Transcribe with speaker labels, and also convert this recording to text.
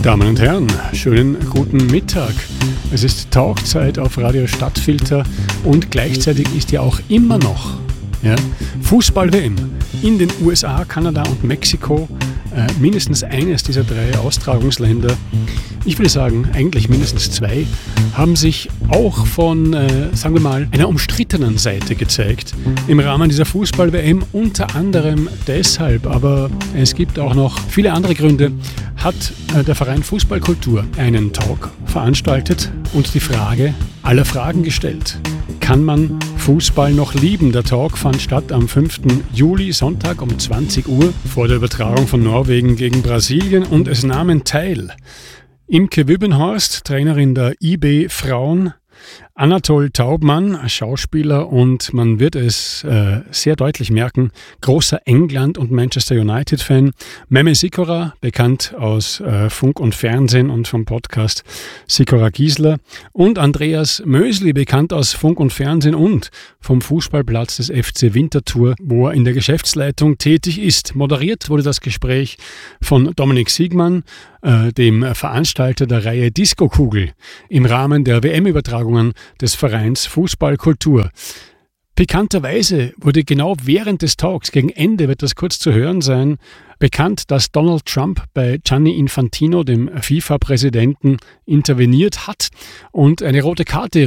Speaker 1: Damen und Herren, schönen guten Mittag. Es ist Talkzeit auf Radio Stadtfilter und gleichzeitig ist ja auch immer noch Fußball-WM in den USA, Kanada und Mexiko. Mindestens eines dieser drei Austragungsländer, ich würde sagen eigentlich mindestens zwei, haben sich auch von, sagen wir mal, einer umstrittenen Seite gezeigt im Rahmen dieser Fußball-WM. Unter anderem deshalb, aber es gibt auch noch viele andere Gründe, hat der Verein Fußballkultur einen Talk veranstaltet und die Frage aller Fragen gestellt. Kann man Fußball noch lieben? Der Talk fand statt am 5. Juli, Sonntag um 20 Uhr vor der Übertragung von Norwegen gegen Brasilien und es nahmen teil Imke Wübbenhorst, Trainerin der IB Frauen, Anatol Taubmann, Schauspieler und man wird es sehr deutlich merken, großer England- und Manchester United-Fan, Mehmet Sikora, bekannt aus Funk und Fernsehen und vom Podcast Sikora Gisler und Andreas Mösli, bekannt aus Funk und Fernsehen und vom Fußballplatz des FC Winterthur, wo er in der Geschäftsleitung tätig ist. Moderiert wurde das Gespräch von Dominik Siegmann, dem Veranstalter der Reihe Disco-Kugel im Rahmen der WM-Übertragungen des Vereins Fußballkultur. Pikanterweise wurde genau während des Talks, gegen Ende wird das kurz zu hören sein, bekannt, dass Donald Trump bei Gianni Infantino, dem FIFA-Präsidenten, interveniert hat und eine rote Karte